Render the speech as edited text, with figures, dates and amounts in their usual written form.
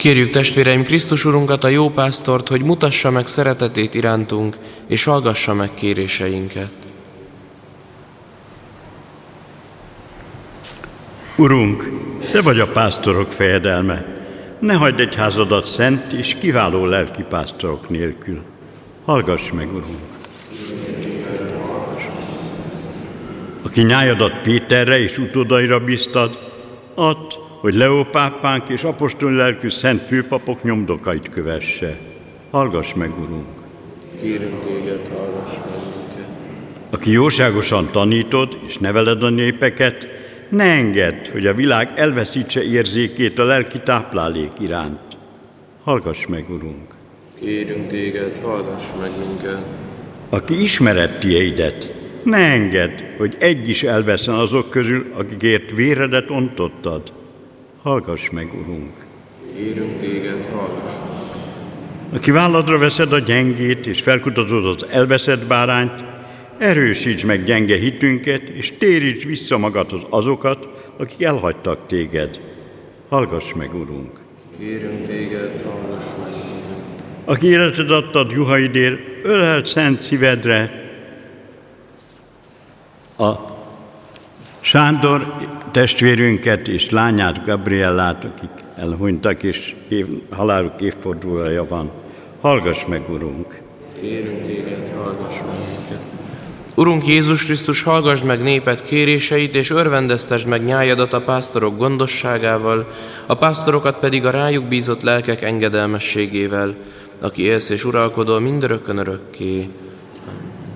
Kérjük testvéreim Krisztus Urunkat, a jó pásztort, hogy mutassa meg szeretetét irántunk, és hallgassa meg kéréseinket. Urunk, Te vagy a pásztorok fejedelme. Ne hagyd egyházadat szent és kiváló lelkipásztorok nélkül. Hallgass meg, Urunk! Aki nyájadat Péterre és utódaira bíztad, add, hogy Leó pápánk és apostoli lelkű szent főpapok nyomdokait kövesse. Hallgass meg, Urunk! Kérünk Téged, hallgass meg minket! Aki jóságosan tanítod és neveled a népeket, ne engedd, hogy a világ elveszítse érzékét a lelki táplálék iránt. Hallgass meg, Urunk! Kérünk Téged, hallgass meg minket! Aki ismered tiédet, ne engedd, hogy egy is elveszen azok közül, akikért véredet ontottad. Hallgass meg, Urunk! Kérünk Téged, hallgass meg! Aki válladra veszed a gyengét, és felkutatod az elveszett bárányt, erősíts meg gyenge hitünket, és téríts vissza magadhoz azokat, akik elhagytak téged. Hallgass meg, Urunk! Kérünk Téged, hallgass meg minket! Aki életed adtad juhaidért, öleld szent szívedre a Sándor testvérünket és lányát, Gabriellát, akik elhunytak, és haláluk évfordulója van. Hallgass meg, Urunk! Kérünk Téged, hallgass meg minket! Urunk Jézus Krisztus, hallgassd meg néped kéréseit, és örvendeztesd meg nyájadat a pásztorok gondosságával, a pásztorokat pedig a rájuk bízott lelkek engedelmességével, aki élsz és uralkodol mindörökkön örökké.